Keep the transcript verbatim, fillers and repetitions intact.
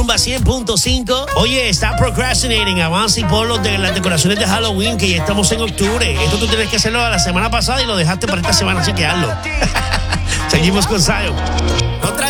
Rumba cien punto cinco. Oye, está procrastinating. Avanza y por los de las decoraciones de Halloween, que ya estamos en octubre. Esto tú tienes que hacerlo la semana pasada y lo dejaste para esta semana chequearlo. Seguimos con Zion. Otra